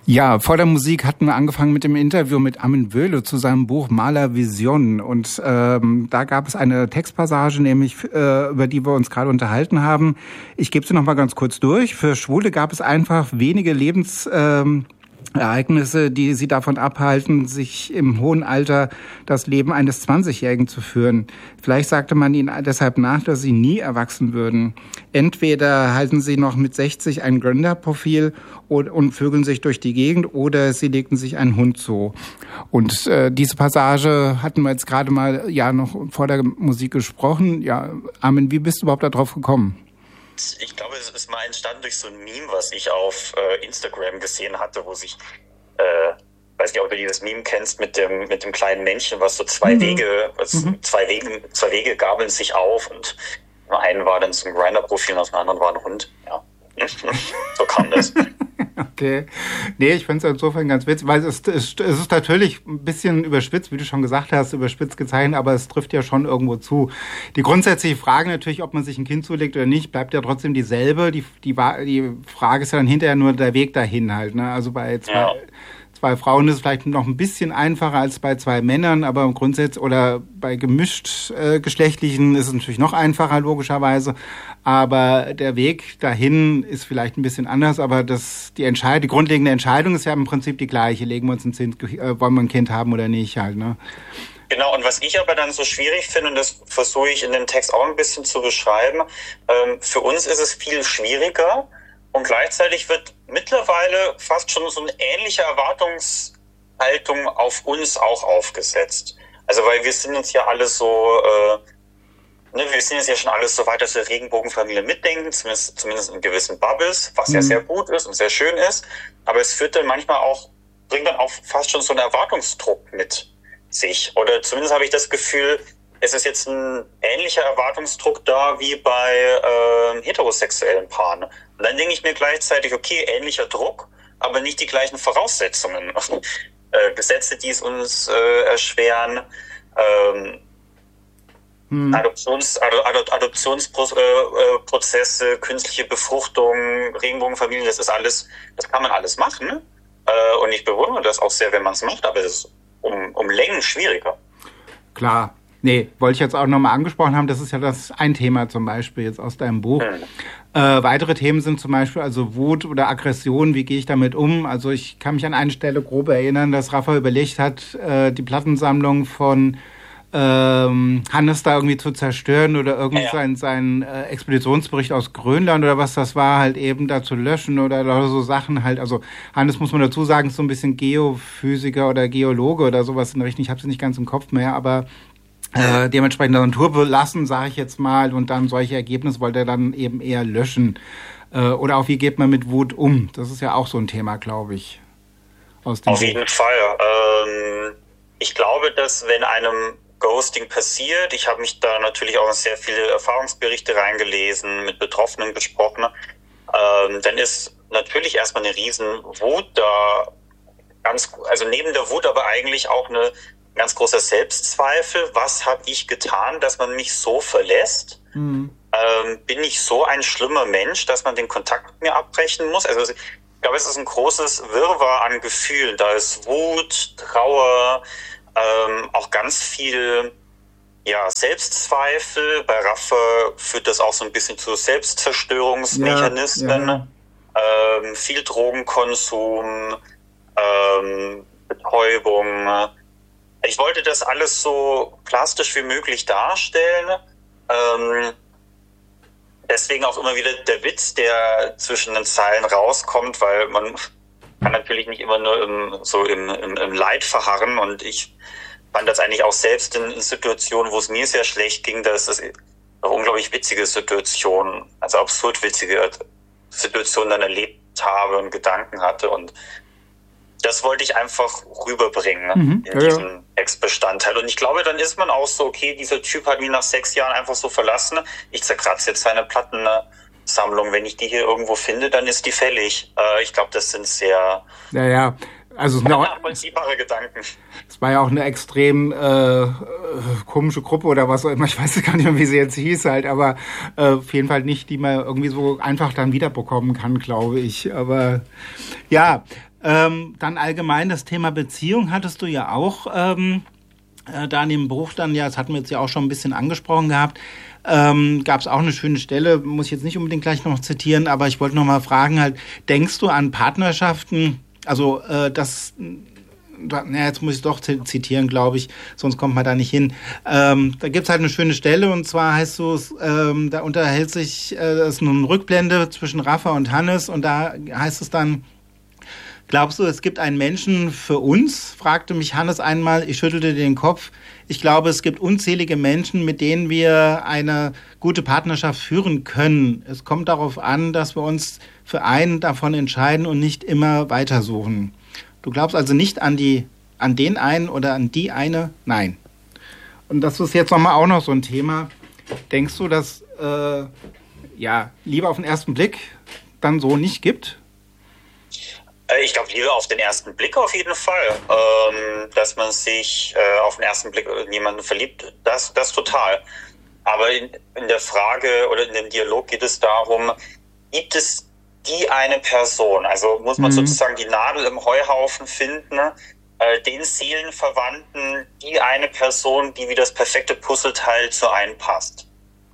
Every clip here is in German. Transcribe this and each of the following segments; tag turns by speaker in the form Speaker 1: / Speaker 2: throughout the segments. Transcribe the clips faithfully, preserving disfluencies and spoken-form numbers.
Speaker 1: Ja, vor der Musik hatten wir angefangen mit dem Interview mit Armin Wöhle zu seinem Buch Malervision. Und ähm, da gab es eine Textpassage, nämlich äh, über die wir uns gerade unterhalten haben. Ich gebe sie noch mal ganz kurz durch. Für Schwule gab es einfach wenige Lebens... Ähm, Ereignisse, die sie davon abhalten, sich im hohen Alter das Leben eines zwanzigjährigen zu führen. Vielleicht sagte man ihnen deshalb nach, dass sie nie erwachsen würden. Entweder halten sie noch mit sechzig ein Grindr-Profil und, und vögeln sich durch die Gegend, oder sie legten sich einen Hund zu. Und äh, diese Passage hatten wir jetzt gerade mal ja noch vor der Musik gesprochen. Ja, Armin, wie bist du überhaupt darauf gekommen?
Speaker 2: Ich glaube, es ist mal entstanden durch so ein Meme, was ich auf äh, Instagram gesehen hatte, wo sich, äh, weiß nicht, ob du dieses Meme kennst, mit dem mit dem kleinen Männchen, was so zwei mhm. Wege, was mhm. zwei Wege, zwei Wege gabeln sich auf, und im einen war dann so ein Grindr-Profil und auf dem anderen war ein Hund. Ja, so kam das.
Speaker 1: Okay. Nee, ich finde es insofern ganz witzig, weil es, es, es ist natürlich ein bisschen überspitzt, wie du schon gesagt hast, überspitzt gezeichnet, aber es trifft ja schon irgendwo zu. Die grundsätzliche Frage natürlich, ob man sich ein Kind zulegt oder nicht, bleibt ja trotzdem dieselbe. Die, die, die Frage ist ja dann hinterher nur der Weg dahin halt, ne? Also bei zwei, ja. zwei Frauen ist es vielleicht noch ein bisschen einfacher als bei zwei Männern, aber grundsätzlich, oder bei gemischt äh, geschlechtlichen ist es natürlich noch einfacher, logischerweise. Aber der Weg dahin ist vielleicht ein bisschen anders, aber das, die Entscheidung, die grundlegende Entscheidung ist ja im Prinzip die gleiche. Legen wir uns ein Kind, äh, wollen wir ein Kind haben oder nicht halt, ne?
Speaker 2: Genau, und was ich aber dann so schwierig finde, und das versuche ich in dem Text auch ein bisschen zu beschreiben, ähm, für uns ist es viel schwieriger, und gleichzeitig wird mittlerweile fast schon so eine ähnliche Erwartungshaltung auf uns auch aufgesetzt. Also weil wir sind jetzt ja alle so, äh, ne, wir sind jetzt ja schon alles so weit, dass wir Regenbogenfamilie mitdenken, zumindest, zumindest in gewissen Bubbles, was mhm. ja sehr gut ist und sehr schön ist. Aber es führt dann manchmal auch, bringt dann auch fast schon so einen Erwartungsdruck mit sich. Oder zumindest habe ich das Gefühl, es ist jetzt ein ähnlicher Erwartungsdruck da wie bei äh, heterosexuellen Paaren. Und dann denke ich mir gleichzeitig, okay, ähnlicher Druck, aber nicht die gleichen Voraussetzungen. äh, Gesetze, die es uns äh, erschweren, ähm, hm. Adoptions, Ad, Adoptionsprozesse, äh, künstliche Befruchtung, Regenbogenfamilien, das ist alles, das kann man alles machen. Äh, und ich bewundere das auch sehr, wenn man es macht, aber es ist um, um Längen schwieriger.
Speaker 1: Klar. Nee, wollte ich jetzt auch nochmal angesprochen haben, das ist ja das ein Thema zum Beispiel jetzt aus deinem Buch. Mhm. Äh, weitere Themen sind zum Beispiel also Wut oder Aggression, wie gehe ich damit um? Also ich kann mich an eine Stelle grob erinnern, dass Rafa überlegt hat, äh, die Plattensammlung von ähm, Hannes da irgendwie zu zerstören oder irgendwie ja. seinen, seinen äh, Expeditionsbericht aus Grönland oder was das war, halt eben da zu löschen oder, oder so Sachen halt. Also Hannes, muss man dazu sagen, ist so ein bisschen Geophysiker oder Geologe oder sowas in der Richtung. Ich habe es nicht ganz im Kopf mehr, aber Äh, dementsprechend der Natur belassen, sage ich jetzt mal, und dann solche Ergebnisse wollte er dann eben eher löschen. Äh, oder auch, wie geht man mit Wut um? Das ist ja auch so ein Thema, glaube ich. Aus dem
Speaker 2: Auf jeden Fall. Ähm, ich glaube, dass wenn einem Ghosting passiert, ich habe mich da natürlich auch in sehr viele Erfahrungsberichte reingelesen, mit Betroffenen gesprochen, ähm, dann ist natürlich erstmal eine riesen Wut da, ganz, also neben der Wut aber eigentlich auch eine ganz großer Selbstzweifel. Was habe ich getan, dass man mich so verlässt? Mhm. Ähm, bin ich so ein schlimmer Mensch, dass man den Kontakt mit mir abbrechen muss? Also ich glaube, es ist ein großes Wirrwarr an Gefühlen. Da ist Wut, Trauer, ähm, auch ganz viel ja, Selbstzweifel. Bei Rafa führt das auch so ein bisschen zu Selbstzerstörungsmechanismen. Ja, ja. Ähm, viel Drogenkonsum, ähm, Betäubung. Ich wollte das alles so plastisch wie möglich darstellen. Ähm, deswegen auch immer wieder der Witz, der zwischen den Zeilen rauskommt, weil man kann natürlich nicht immer nur im, so im, im, im Leid verharren. Und ich fand das eigentlich auch selbst in, in Situationen, wo es mir sehr schlecht ging, dass das eine unglaublich witzige Situation, also absurd witzige Situation dann erlebt habe und Gedanken hatte. Und das wollte ich einfach rüberbringen mhm, in ja, diesem ja. Textbestandteil. Und ich glaube, dann ist man auch so, okay, dieser Typ hat mich nach sechs Jahren einfach so verlassen. Ich zerkratze jetzt seine Plattensammlung. Wenn ich die hier irgendwo finde, dann ist die fällig. Äh, ich glaube, das sind sehr
Speaker 1: ja, ja. Also es
Speaker 2: nachvollziehbare Gedanken.
Speaker 1: Es war ja auch eine extrem äh, komische Gruppe oder was auch immer. Ich weiß gar nicht mehr, wie sie jetzt hieß halt, aber äh, auf jeden Fall nicht, die man irgendwie so einfach dann wiederbekommen kann, glaube ich. Aber ja, Ähm, dann allgemein das Thema Beziehung hattest du ja auch ähm, äh, da in dem Buch dann, ja, das hatten wir jetzt ja auch schon ein bisschen angesprochen gehabt, ähm, gab es auch eine schöne Stelle, muss ich jetzt nicht unbedingt gleich noch zitieren, aber ich wollte noch mal fragen halt, denkst du an Partnerschaften, also äh, das, na, jetzt muss ich es doch zitieren, glaube ich, sonst kommt man da nicht hin. Ähm, da gibt es halt eine schöne Stelle und zwar heißt es, ähm, da unterhält sich, äh, das ist eine Rückblende zwischen Rafa und Hannes und da heißt es dann, glaubst du, es gibt einen Menschen für uns? Fragte mich Hannes einmal. Ich schüttelte den Kopf. Ich glaube, es gibt unzählige Menschen, mit denen wir eine gute Partnerschaft führen können. Es kommt darauf an, dass wir uns für einen davon entscheiden und nicht immer weitersuchen. Du glaubst also nicht an die, an den einen oder an die eine? Nein. Und das ist jetzt nochmal auch noch so ein Thema. Denkst du, dass äh, ja, Liebe auf den ersten Blick dann so nicht gibt?
Speaker 2: Ich glaube, Liebe auf den ersten Blick auf jeden Fall. Ähm, dass man sich äh, auf den ersten Blick in jemanden verliebt, das, das total. Aber in, in der Frage oder in dem Dialog geht es darum, gibt es die eine Person, also muss man mhm. sozusagen die Nadel im Heuhaufen finden, äh, den Seelenverwandten, die eine Person, die wie das perfekte Puzzleteil zu einem passt.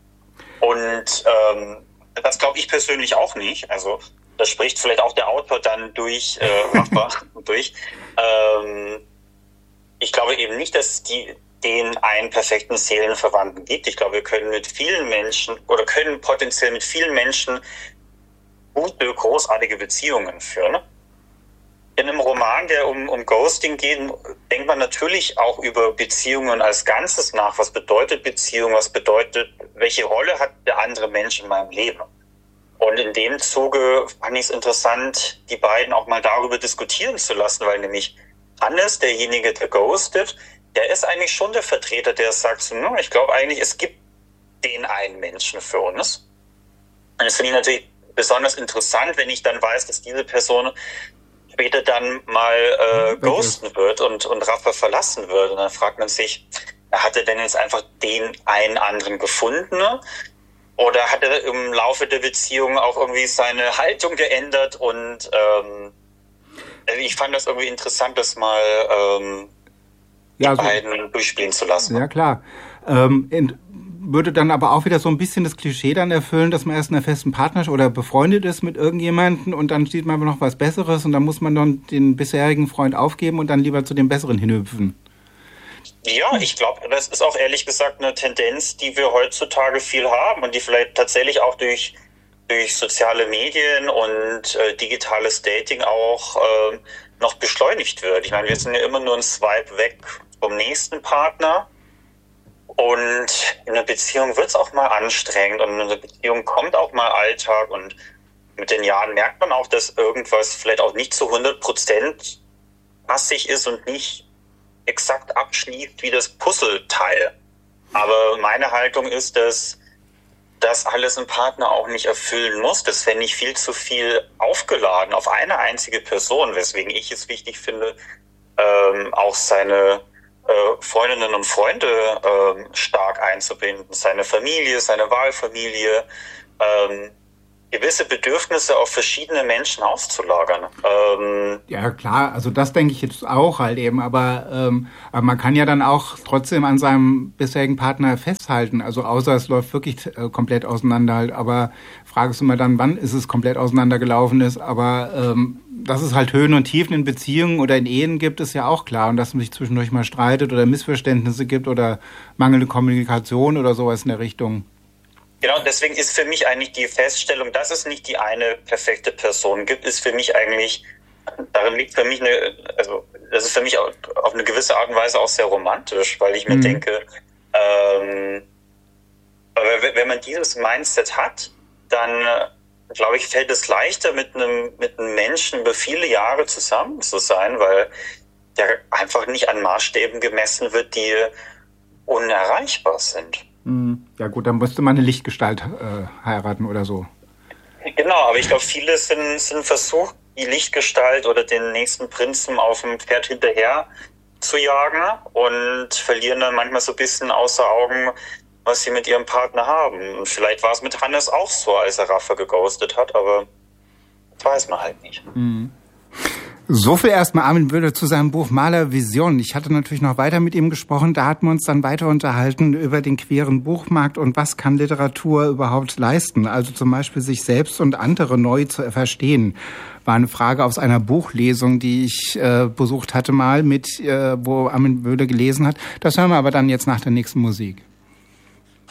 Speaker 2: Und ähm, das glaube ich persönlich auch nicht. Also das spricht vielleicht auch der Autor dann durch, äh, Rafa durch. Ähm, ich glaube eben nicht, dass es die, den einen perfekten Seelenverwandten gibt. Ich glaube, wir können mit vielen Menschen oder können potenziell mit vielen Menschen gute, großartige Beziehungen führen. In einem Roman, der um, um Ghosting geht, denkt man natürlich auch über Beziehungen als Ganzes nach. Was bedeutet Beziehung? Was bedeutet, welche Rolle hat der andere Mensch in meinem Leben? Und in dem Zuge fand ich es interessant, die beiden auch mal darüber diskutieren zu lassen, weil nämlich Hannes, derjenige, der ghostet, der ist eigentlich schon der Vertreter, der sagt so, no, ich glaube eigentlich, es gibt den einen Menschen für uns. Und das finde ich natürlich besonders interessant, wenn ich dann weiß, dass diese Person später dann mal äh, ghosten wird und, und Rafa verlassen wird. Und dann fragt man sich, hat er denn jetzt einfach den einen anderen gefunden? Oder hat er im Laufe der Beziehung auch irgendwie seine Haltung geändert? Und ähm, ich fand das irgendwie interessant, das mal ähm, ja, die also, beiden durchspielen zu lassen.
Speaker 1: Ja, klar. Ähm, in, würde dann aber auch wieder so ein bisschen das Klischee dann erfüllen, dass man erst in einer festen Partnerschaft oder befreundet ist mit irgendjemandem und dann sieht man aber noch was Besseres und dann muss man dann den bisherigen Freund aufgeben und dann lieber zu dem Besseren hinhüpfen.
Speaker 2: Ja, ich glaube, das ist auch ehrlich gesagt eine Tendenz, die wir heutzutage viel haben und die vielleicht tatsächlich auch durch, durch soziale Medien und äh, digitales Dating auch äh, noch beschleunigt wird. Ich meine, wir sind ja immer nur ein Swipe weg vom nächsten Partner und in einer Beziehung wird es auch mal anstrengend und in einer Beziehung kommt auch mal Alltag und mit den Jahren merkt man auch, dass irgendwas vielleicht auch nicht zu hundert Prozent passig ist und nicht exakt abschließt wie das Puzzleteil. Aber meine Haltung ist, dass das alles ein Partner auch nicht erfüllen muss. Das wäre nicht viel zu viel aufgeladen auf eine einzige Person, weswegen ich es wichtig finde, ähm, auch seine äh, Freundinnen und Freunde ähm, stark einzubinden, seine Familie, seine Wahlfamilie, ähm, gewisse Bedürfnisse auf verschiedene Menschen auszulagern. Ähm,
Speaker 1: ja, klar, also das denke ich jetzt auch halt eben, aber, ähm, aber man kann ja dann auch trotzdem an seinem bisherigen Partner festhalten, also außer es läuft wirklich äh, komplett auseinander halt, aber fragst du mal dann, wann ist es komplett auseinandergelaufen ist, aber ähm, dass es halt Höhen und Tiefen in Beziehungen oder in Ehen gibt, ist ja auch klar und dass man sich zwischendurch mal streitet oder Missverständnisse gibt oder mangelnde Kommunikation oder sowas in der Richtung.
Speaker 2: Genau, deswegen ist für mich eigentlich die Feststellung, dass es nicht die eine perfekte Person gibt, ist für mich eigentlich, darin liegt für mich eine, also das ist für mich auf eine gewisse Art und Weise auch sehr romantisch, weil ich mir mhm. denke, ähm, wenn man dieses Mindset hat, dann glaube ich, fällt es leichter, mit einem, mit einem Menschen über viele Jahre zusammen zu sein, weil der einfach nicht an Maßstäben gemessen wird, die unerreichbar sind.
Speaker 1: Ja gut, dann müsste man eine Lichtgestalt äh, heiraten oder so.
Speaker 2: Genau, aber ich glaube, viele sind, sind versucht, die Lichtgestalt oder den nächsten Prinzen auf dem Pferd hinterher zu jagen und verlieren dann manchmal so ein bisschen außer Augen, was sie mit ihrem Partner haben. Und vielleicht war es mit Hannes auch so, als er Rafa geghostet hat, aber das weiß man halt nicht.
Speaker 1: Mhm. So viel erstmal Armin Böhle zu seinem Buch Maler Vision. Ich hatte natürlich noch weiter mit ihm gesprochen. Da hatten wir uns dann weiter unterhalten über den queeren Buchmarkt und was kann Literatur überhaupt leisten. Also zum Beispiel sich selbst und andere neu zu verstehen. War eine Frage aus einer Buchlesung, die ich äh, besucht hatte mal, mit, äh, wo Armin Böhle gelesen hat. Das hören wir aber dann jetzt nach der nächsten Musik.